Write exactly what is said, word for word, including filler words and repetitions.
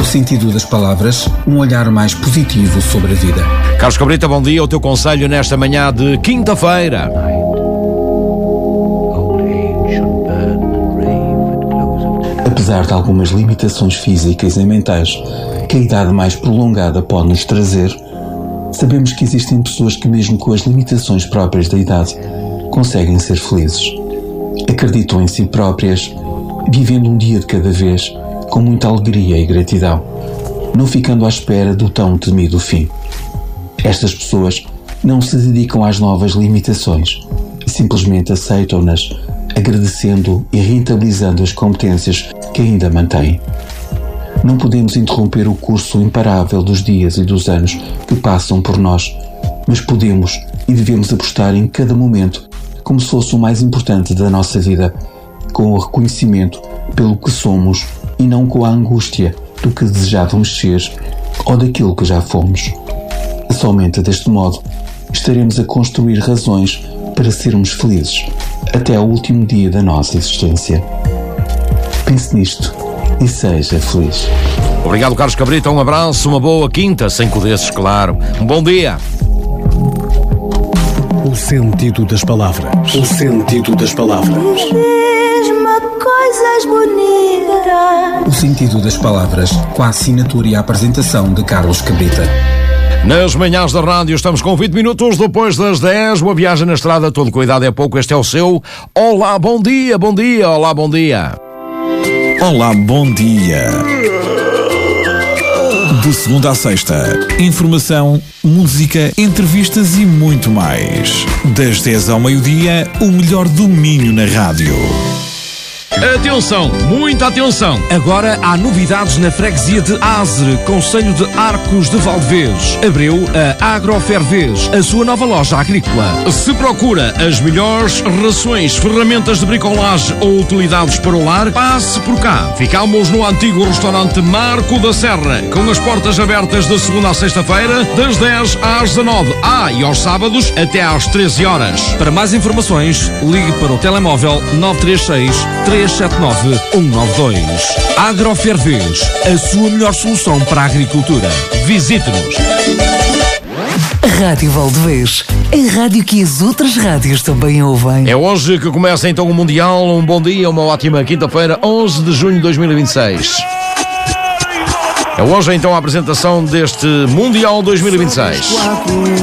sentido das palavras, um olhar mais positivo sobre a vida. Carlos Cabrita, bom dia. O teu conselho nesta manhã de quinta-feira. Apesar de algumas limitações físicas e mentais que a idade mais prolongada pode nos trazer, sabemos que existem pessoas que, mesmo com as limitações próprias da idade, conseguem ser felizes. Acreditam em si próprias, vivendo um dia de cada vez, com muita alegria e gratidão, não ficando à espera do tão temido fim. Estas pessoas não se dedicam às novas limitações, simplesmente aceitam-nas, agradecendo e rentabilizando as competências que ainda mantêm. Não podemos interromper o curso imparável dos dias e dos anos que passam por nós, mas podemos e devemos apostar em cada momento como se fosse o mais importante da nossa vida, com o reconhecimento pelo que somos e não com a angústia do que desejávamos ser ou daquilo que já fomos. Somente deste modo estaremos a construir razões para sermos felizes até ao último dia da nossa existência. Pense nisto e seja feliz. Obrigado, Carlos Cabrita. Um abraço, uma boa quinta, sem codeços, claro. Um bom dia. O sentido das palavras. O sentido das palavras. Diz-me coisas bonitas. O sentido das palavras, com a assinatura e a apresentação de Carlos Cabrita. Nas manhãs da rádio estamos com vinte minutos depois das dez. Boa viagem na estrada, todo cuidado é pouco. Este é o seu Olá, bom dia, bom dia, olá, bom dia. Olá, bom dia. De segunda à sexta, informação, música, entrevistas e muito mais. Das dez ao meio-dia, o melhor do Minho na rádio. Atenção, muita atenção! Agora há novidades na freguesia de Azre, concelho de Arcos de Valdevez. Abriu a Agrofervez, a sua nova loja agrícola. Se procura as melhores rações, ferramentas de bricolagem ou utilidades para o lar, passe por cá. Ficamos no antigo restaurante Marco da Serra, com as portas abertas de segunda a sexta-feira, das dez às dezanove. Ah, e aos sábados até às treze horas. Para mais informações, ligue para o telemóvel nove três seis, três sete nove, um nove dois. Agrofervez, a sua melhor solução para a agricultura. Visite-nos. Rádio Valdevez, a rádio que as outras rádios também ouvem. É hoje que começa então o Mundial. Um bom dia, uma ótima quinta-feira, onze de junho de dois mil e vinte e seis. É hoje então a apresentação deste Mundial dois mil e vinte e seis.